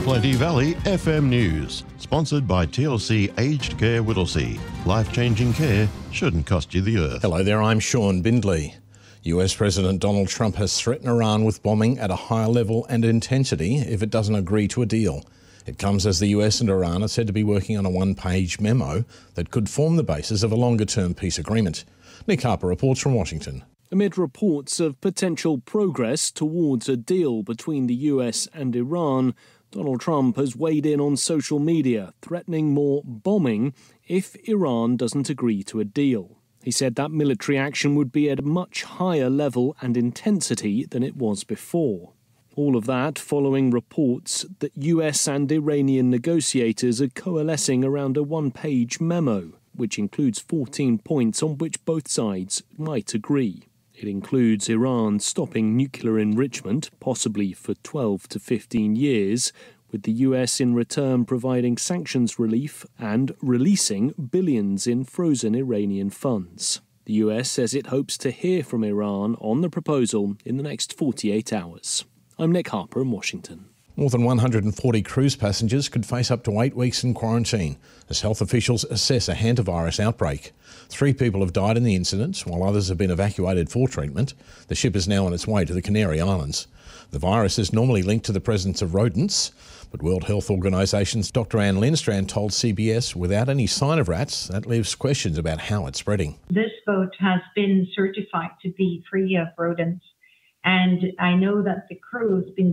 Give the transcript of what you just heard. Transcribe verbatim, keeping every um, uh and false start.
Plenty Valley F M News, sponsored by T L C Aged Care Whittlesea. Life-changing care shouldn't cost you the earth. Hello there, I'm Sean Bindley. U S President Donald Trump has threatened Iran with bombing at a higher level and intensity if it doesn't agree to a deal. It comes as the U S and Iran are said to be working on a one-page memo that could form the basis of a longer-term peace agreement. Nick Harper reports from Washington. Amid reports of potential progress towards a deal between the U S and Iran, Donald Trump has weighed in on social media, threatening more bombing if Iran doesn't agree to a deal. He said that military action would be at a much higher level and intensity than it was before. All of that following reports that U S and Iranian negotiators are coalescing around a one-page memo, which includes fourteen points on which both sides might agree. It includes Iran stopping nuclear enrichment, possibly for twelve to fifteen years, with the U S in return providing sanctions relief and releasing billions in frozen Iranian funds. The U S says it hopes to hear from Iran on the proposal in the next forty-eight hours. I'm Nick Harper in Washington. More than one hundred forty cruise passengers could face up to eight weeks in quarantine as health officials assess a hantavirus outbreak. Three people have died in the incident, while others have been evacuated for treatment. The ship is now on its way to the Canary Islands. The virus is normally linked to the presence of rodents, but World Health Organisation's Doctor Anne Lindstrand told C B S without any sign of rats, that leaves questions about how it's spreading. This boat has been certified to be free of rodents, and I know that the crew has been